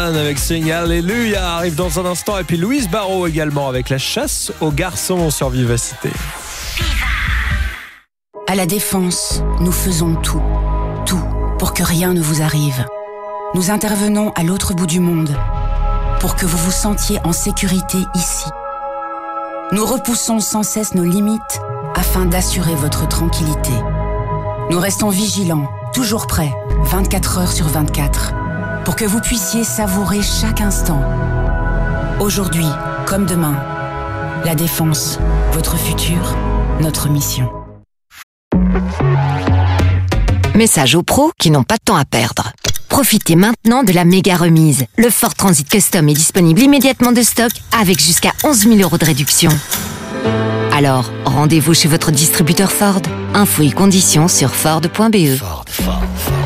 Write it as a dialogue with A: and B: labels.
A: Allen avec Sing Alléluia arrive dans un instant. Et puis Louise Barrault également avec La chasse aux garçons sur Vivacité.
B: À la Défense, nous faisons tout pour que rien ne vous arrive. Nous intervenons à l'autre bout du monde pour que vous vous sentiez en sécurité ici. Nous repoussons sans cesse nos limites afin d'assurer votre tranquillité. Nous restons vigilants, toujours prêts, 24 heures sur 24, pour que vous puissiez savourer chaque instant. Aujourd'hui, comme demain, la Défense, votre futur, notre mission.
C: Message aux pros qui n'ont pas de temps à perdre. Profitez maintenant de la méga remise. Le Ford Transit Custom est disponible immédiatement de stock avec jusqu'à 11 000 € de réduction. Alors, rendez-vous chez votre distributeur Ford. Infos et conditions sur Ford.be.